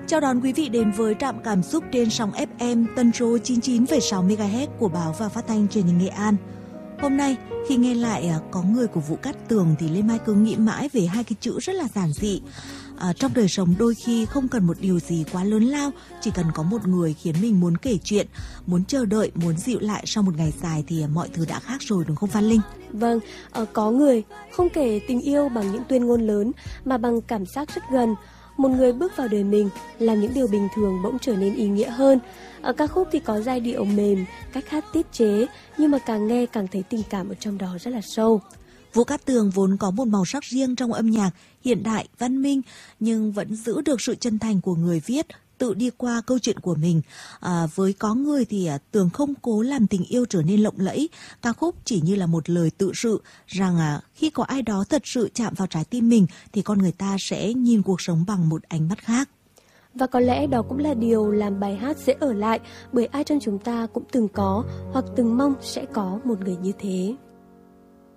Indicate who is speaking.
Speaker 1: Chào đón quý vị đến với trạm cảm xúc trên sóng FM tần số 99,6 MHz của báo và phát thanh truyền hình Nghệ An. Hôm nay khi nghe lại Có người của Vũ Cát Tường thì Lê Mai cứ nghĩ mãi về hai cái chữ rất là giản dị. Trong đời sống đôi khi không cần một điều gì quá lớn lao, chỉ cần có một người khiến mình muốn kể chuyện, muốn chờ đợi, muốn dịu lại sau một ngày dài thì mọi thứ đã khác rồi, đúng không Phan Linh?
Speaker 2: Vâng, có người không kể tình yêu bằng những tuyên ngôn lớn mà bằng cảm giác rất gần. Một người bước vào đời mình, làm những điều bình thường bỗng trở nên ý nghĩa hơn. Ca khúc thì có giai điệu mềm, cách hát tiết chế, nhưng mà càng nghe càng thấy tình cảm ở trong đó rất là sâu.
Speaker 1: Vũ Cát Tường vốn có một màu sắc riêng trong âm nhạc, hiện đại, văn minh, nhưng vẫn giữ được sự chân thành của người viết, tự đi qua câu chuyện của mình. Với Có người thì Tường không cố làm tình yêu trở nên lộng lẫy, ca khúc chỉ như là một lời tự sự rằng khi có ai đó thật sự chạm vào trái tim mình thì con người ta sẽ nhìn cuộc sống bằng một ánh mắt khác.
Speaker 2: Và có lẽ đó cũng là điều làm bài hát dễ ở lại, bởi ai trong chúng ta cũng từng có hoặc từng mong sẽ có một người như thế.